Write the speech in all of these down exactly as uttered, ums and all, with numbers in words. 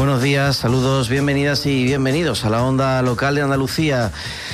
Buenos días, saludos, bienvenidas y bienvenidos a la Onda Local de Andalucía.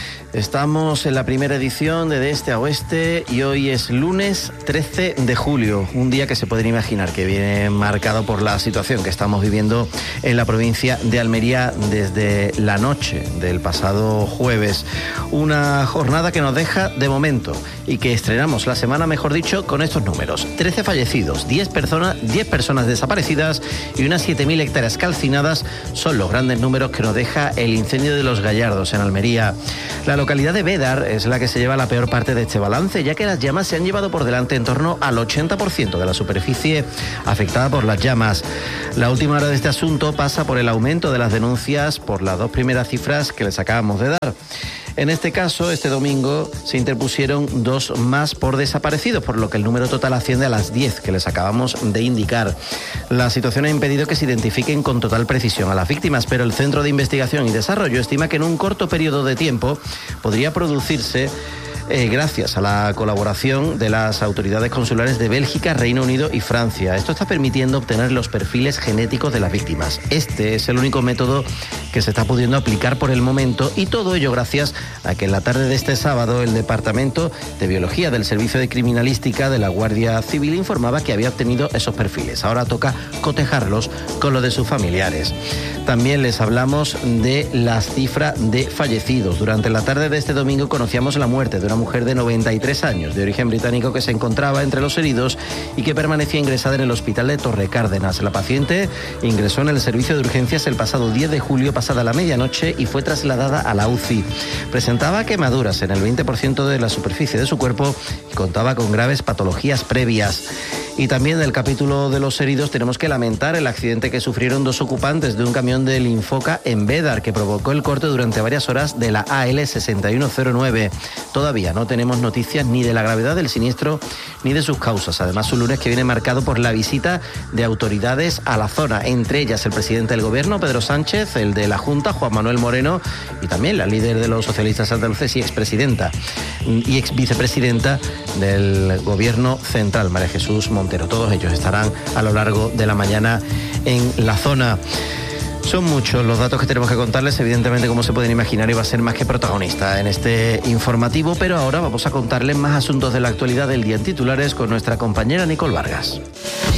Estamos en la primera edición de De Este a Oeste y hoy es lunes trece de julio, un día que se pueden imaginar que viene marcado por la situación que estamos viviendo en la provincia de Almería desde la noche del pasado jueves. Una jornada que nos deja de momento y que estrenamos la semana, mejor dicho, con estos números: trece fallecidos, diez personas, diez personas desaparecidas y unas siete mil hectáreas calcinadas son los grandes números que nos deja el incendio de Los Gallardos en Almería. La localidad de Bédar es la que se lleva la peor parte de este balance, ya que las llamas se han llevado por delante en torno al ochenta por ciento de la superficie afectada por las llamas. La última hora de este asunto pasa por el aumento de las denuncias por las dos primeras cifras que les acabamos de dar. En este caso, este domingo se interpusieron dos más por desaparecidos, por lo que el número total asciende a las diez que les acabamos de indicar. La situación ha impedido que se identifiquen con total precisión a las víctimas, pero el Centro de Investigación y Desarrollo estima que en un corto periodo de tiempo podría producirse Eh, gracias a la colaboración de las autoridades consulares de Bélgica, Reino Unido y Francia. Esto está permitiendo obtener los perfiles genéticos de las víctimas. Este es el único método que se está pudiendo aplicar por el momento, y todo ello gracias a que en la tarde de este sábado el Departamento de Biología del Servicio de Criminalística de la Guardia Civil informaba que había obtenido esos perfiles. Ahora toca cotejarlos con los de sus familiares. También les hablamos de las cifras de fallecidos. Durante la tarde de este domingo conocíamos la muerte de una mujer de noventa y tres años, de origen británico, que se encontraba entre los heridos y que permanecía ingresada en el hospital de Torrecárdenas. La paciente ingresó en el servicio de urgencias el pasado diez de julio, pasada la medianoche, y fue trasladada a la U C I. Presentaba quemaduras en el veinte por ciento de la superficie de su cuerpo y contaba con graves patologías previas. Y también del capítulo de los heridos tenemos que lamentar el accidente que sufrieron dos ocupantes de un camión del Infoca en Bédar, que provocó el corte durante varias horas de la A L sesenta y uno cero nueve. Todavía no tenemos noticias ni de la gravedad del siniestro ni de sus causas. Además, un lunes que viene marcado por la visita de autoridades a la zona, entre ellas el presidente del Gobierno, Pedro Sánchez, el de la Junta, Juan Manuel Moreno, y también la líder de los socialistas andaluces y expresidenta y ex vicepresidenta del Gobierno Central, María Jesús Montero. Todos ellos estarán a lo largo de la mañana en la zona. Son muchos los datos que tenemos que contarles, evidentemente, como se pueden imaginar, y va a ser más que protagonista en este informativo, pero ahora vamos a contarles más asuntos de la actualidad del día en titulares con nuestra compañera Nicole Vargas.